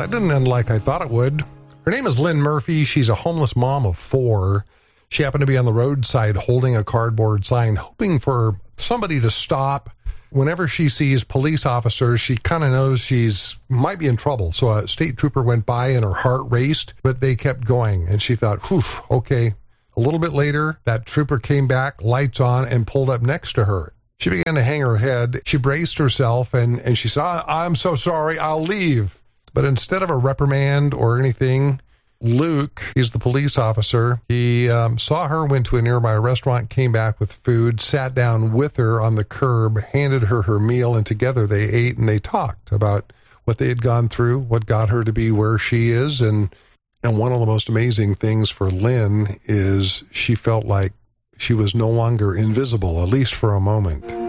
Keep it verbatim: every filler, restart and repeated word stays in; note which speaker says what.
Speaker 1: that didn't end like I thought it would. Her name is Lynn Murphy. She's a homeless mom of four. She happened to be on the roadside holding a cardboard sign, hoping for somebody to stop. Whenever she sees police officers, she kind of knows she's might be in trouble. So a state trooper went by and her heart raced, but they kept going. And she thought, whew, okay. A little bit later, that trooper came back, lights on, and pulled up next to her. She began to hang her head. She braced herself, and, and she said, I'm so sorry, I'll leave. But instead of a reprimand or anything, Luke, he's the police officer, he um, saw her, went to a nearby restaurant, came back with food, sat down with her on the curb, handed her her meal, and together they ate and they talked about what they had gone through, what got her to be where she is. And, and one of the most amazing things for Lynn is she felt like she was no longer invisible, at least for a moment.